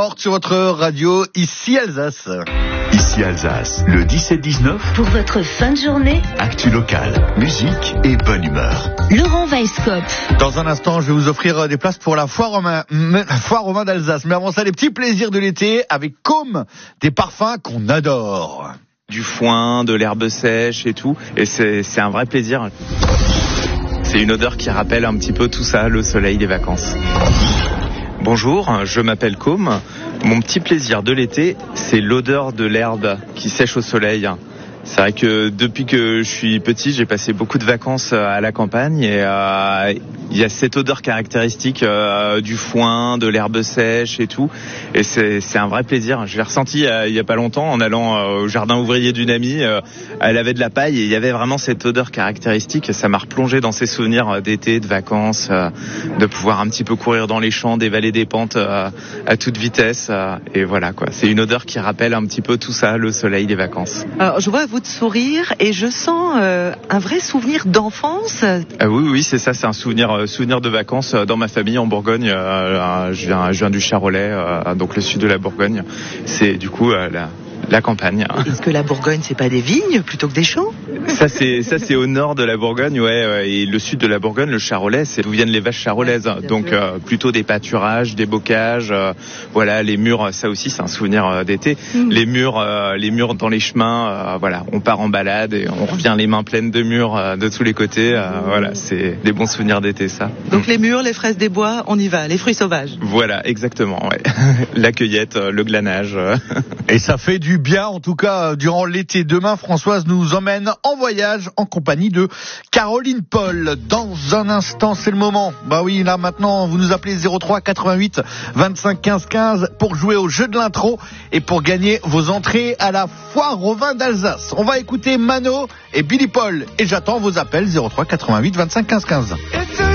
porte sur votre radio, ici Alsace. Ici Alsace, le 17-19. Pour votre fin de journée, Actu locale, musique et bonne humeur. Laurent Weisskopf. Dans un instant, je vais vous offrir des places pour la foire aux vins d'Alsace. Mais avant ça, les petits plaisirs de l'été avec Côme, des parfums qu'on adore. Du foin, de l'herbe sèche et tout. Et c'est un vrai plaisir. C'est une odeur qui rappelle un petit peu tout ça, le soleil, les vacances. Bonjour, je m'appelle Côme. Mon petit plaisir de l'été, c'est l'odeur de l'herbe qui sèche au soleil. C'est vrai que depuis que je suis petit, j'ai passé beaucoup de vacances à la campagne et il y a cette odeur caractéristique du foin, de l'herbe sèche et tout. Et c'est un vrai plaisir. Je l'ai ressenti il y a pas longtemps en allant au jardin ouvrier d'une amie. Elle avait de la paille et il y avait vraiment cette odeur caractéristique. Ça m'a replongé dans ces souvenirs d'été, de vacances, de pouvoir un petit peu courir dans les champs, dévaler des pentes à toute vitesse. Et voilà quoi. C'est une odeur qui rappelle un petit peu tout ça, le soleil, les vacances. Alors, je vois votre sourire et je sens un vrai souvenir d'enfance. Oui, c'est ça, c'est un souvenir de vacances dans ma famille en Bourgogne. Je viens du Charolais, donc le sud de la Bourgogne. C'est du coup la campagne. Est-ce que la Bourgogne, c'est pas des vignes plutôt que des champs ? Ça c'est au nord de la Bourgogne, ouais, et le sud de la Bourgogne, le Charolais, c'est d'où viennent les vaches charolaises. Donc plutôt des pâturages, des bocages, voilà, les murs, ça aussi c'est un souvenir d'été. Les murs dans les chemins, voilà, on part en balade et on revient les mains pleines de murs de tous les côtés. Voilà, c'est des bons souvenirs d'été, ça. Donc les murs, les fraises des bois, on y va, les fruits sauvages. Voilà, exactement, ouais. La cueillette, le glanage. Et ça fait du bien, en tout cas, durant l'été. Demain, Françoise nous emmène en voyage en compagnie de Caroline Paul. Dans un instant, c'est le moment. Bah oui, là maintenant, vous nous appelez 03 88 25 15 15 pour jouer au jeu de l'intro et pour gagner vos entrées à la foire aux vins d'Alsace. On va écouter Mano et Billy Paul et j'attends vos appels 03 88 25 15 15.